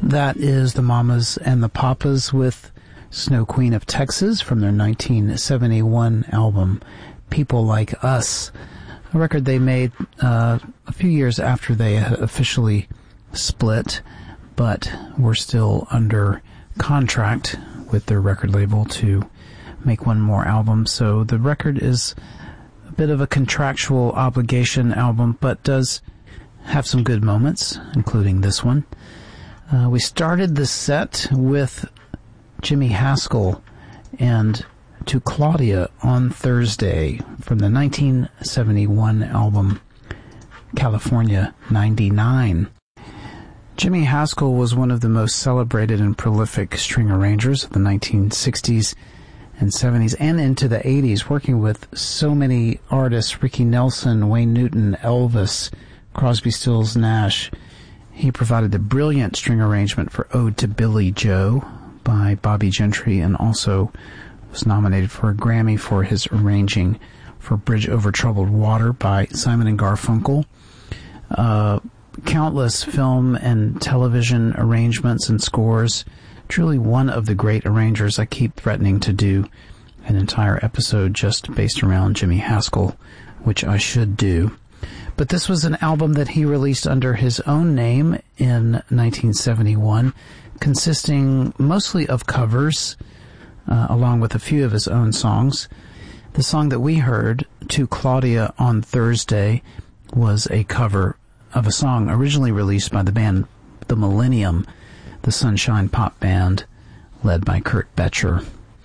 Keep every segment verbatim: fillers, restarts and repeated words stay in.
That is the Mamas and the Papas with Snow Queen of Texas from their nineteen seventy-one album, People Like Us, a record they made uh, a few years after they officially split, but were still under contract with their record label to make one more album. So the record is a bit of a contractual obligation album, but does have some good moments, including this one. Uh, we started the set with Jimmy Haskell and To Claudia on Thursday from the nineteen seventy-one album California ninety-nine. Jimmy Haskell was one of the most celebrated and prolific string arrangers of the nineteen sixties and seventies and into the eighties, working with so many artists: Ricky Nelson, Wayne Newton, Elvis, Crosby, Stills, Nash. He provided the brilliant string arrangement for Ode to Billy Joe by Bobby Gentry, and also was nominated for a Grammy for his arranging for Bridge Over Troubled Water by Simon and Garfunkel. Uh, countless film and television arrangements and scores. Truly one of the great arrangers. I keep threatening to do an entire episode just based around Jimmy Haskell, which I should do. But this was an album that he released under his own name in nineteen seventy-one, consisting mostly of covers, uh, along with a few of his own songs. The song that we heard, To Claudia on Thursday, was a cover of a song originally released by the band The Millennium, the Sunshine Pop Band, led by Kurt Betcher.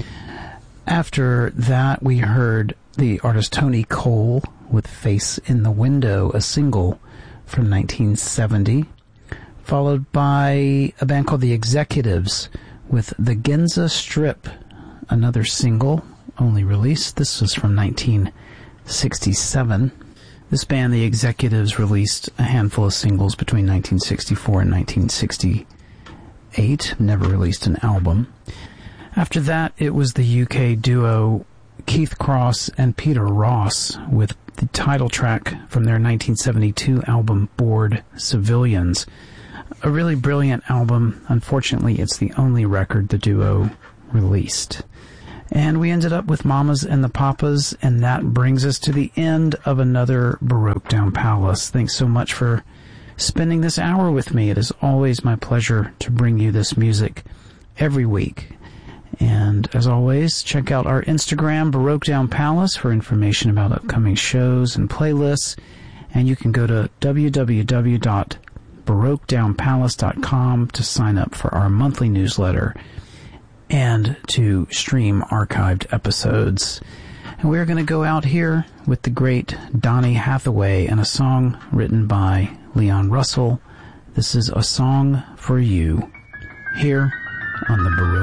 After that, we heard the artist Tony Cole with Face in the Window, a single from nineteen seventy, followed by a band called The Executives with The Ginza Strip, another single only released. This was from nineteen sixty-seven. This band, The Executives, released a handful of singles between nineteen sixty-four and nineteen sixty-eight, never released an album. After that, it was the U K duo Keith Cross and Peter Ross with the title track from their nineteen seventy-two album Bored Civilians. A really brilliant album. Unfortunately, it's the only record the duo released. And we ended up with Mamas and the Papas, and that brings us to the end of another Baroque Down Palace. Thanks so much for spending this hour with me. It is always my pleasure to bring you this music every week. And as always, check out our Instagram, Baroque Down Palace, for information about upcoming shows and playlists. And you can go to w w w dot baroque down palace dot com to sign up for our monthly newsletter and to stream archived episodes. And we're going to go out here with the great Donny Hathaway and a song written by Leon Russell. This is A Song for You, here on the Baroque